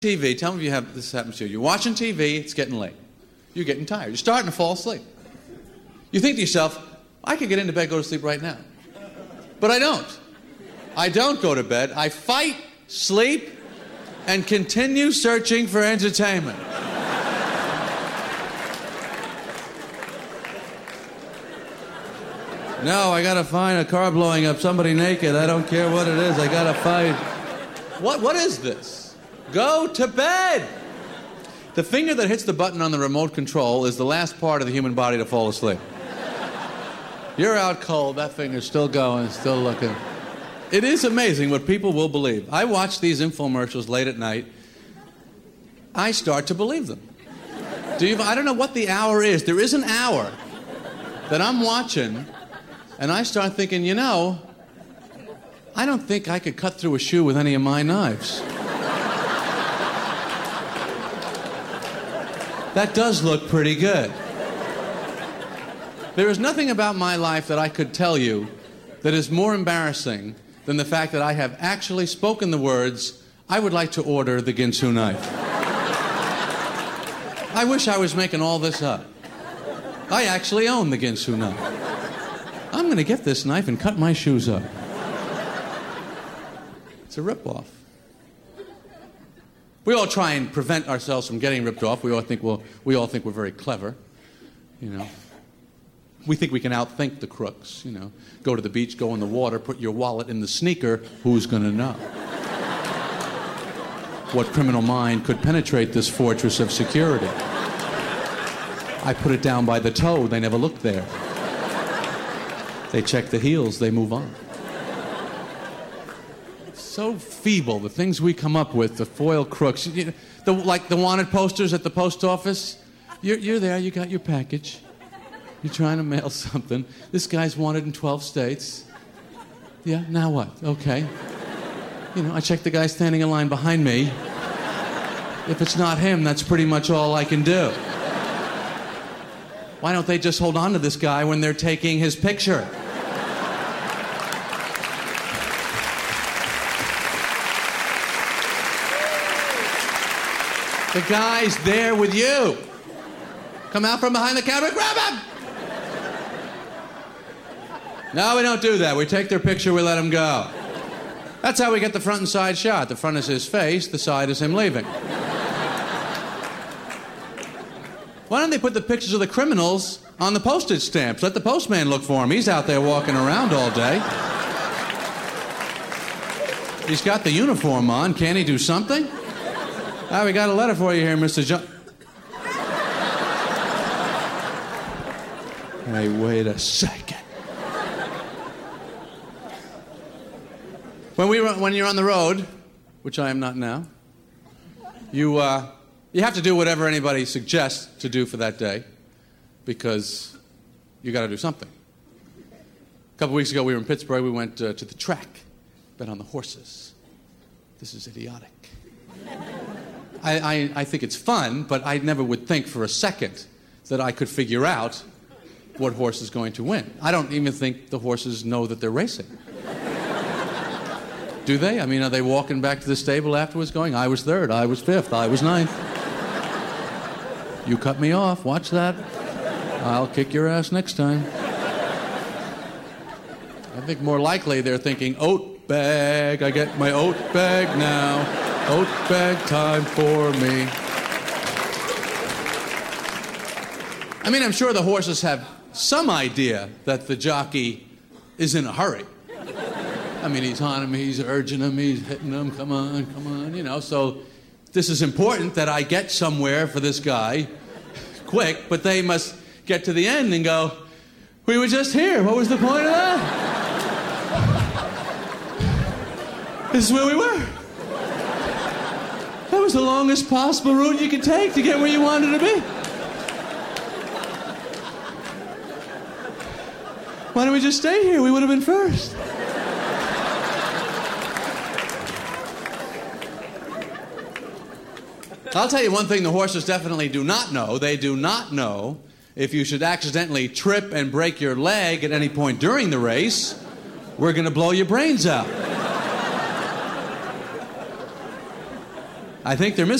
TV, tell me if you have this happens to you. You're watching TV, it's getting late. You're getting tired. You're starting to fall asleep. You think to yourself, I could get into bed, go to sleep right now. But I don't. I don't go to bed. I fight, sleep, and continue searching for entertainment. No, I gotta find a car blowing up, somebody naked. I don't care what it is. I gotta find. What is this? Go to bed! The finger that hits the button on the remote control is the last part of the human body to fall asleep. You're out cold, that finger's still going, still looking. It is amazing what people will believe. I watch these infomercials late at night. I start to believe them. I don't know what the hour is. There is an hour that I'm watching, and I start thinking, I don't think I could cut through a shoe with any of my knives. That does look pretty good. There is nothing about my life that I could tell you that is more embarrassing than the fact that I have actually spoken the words, I would like to order the Ginsu knife. I wish I was making all this up. I actually own the Ginsu knife. I'm going to get this knife and cut my shoes up. It's a ripoff. We all try and prevent ourselves from getting ripped off. We all think we're very clever, We think we can outthink the crooks, Go to the beach, go in the water, put your wallet in the sneaker. Who's going to know? What criminal mind could penetrate this fortress of security? I put it down by the toe. They never looked there. They check the heels. They move on. So feeble, the things we come up with, the foil crooks. Like the wanted posters at the post office. You're there, you got your package. You're trying to mail something. This guy's wanted in 12 states. Yeah, now what? Okay. I check the guy standing in line behind me. If it's not him, that's pretty much all I can do. Why don't they just hold on to this guy when they're taking his picture? The guy's there with you. Come out from behind the counter, grab him! No, we don't do that. We take their picture, we let him go. That's how we get the front and side shot. The front is his face, the side is him leaving. Why don't they put the pictures of the criminals on the postage stamps? Let the postman look for him. He's out there walking around all day. He's got the uniform on. Can't he do something? We got a letter for you here, Mr. John. Hey, wait a second. When you're on the road, which I am not now, you have to do whatever anybody suggests to do for that day, because you got to do something. A couple weeks ago, we were in Pittsburgh. We went to the track, bet on the horses. This is idiotic. I think it's fun, but I never would think for a second that I could figure out what horse is going to win. I don't even think the horses know that they're racing. Do they? Are they walking back to the stable afterwards going, I was third, I was fifth, I was ninth. You cut me off, watch that. I'll kick your ass next time. I think more likely they're thinking, oat bag, I get my oat bag now. Oat bag time for me. I'm sure the horses have some idea that the jockey is in a hurry. He's on him, he's urging him, he's hitting him, come on, So this is important that I get somewhere for this guy quick, but they must get to the end and go, we were just here, what was the point of that? This is where we were. That was the longest possible route you could take to get where you wanted to be. Why don't we just stay here? We would have been first. I'll tell you one thing the horses definitely do not know. They do not know if you should accidentally trip and break your leg at any point during the race, we're going to blow your brains out. I think they're